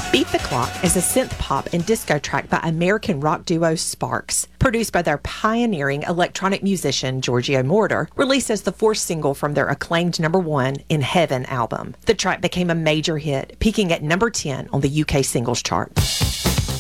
Beat the Clock is a synth pop and disco track by American rock duo Sparks, produced by their pioneering electronic musician Giorgio Moroder, released as the fourth single from their acclaimed #1 In Heaven album. The track became a major hit, peaking at number 10 on the UK singles chart.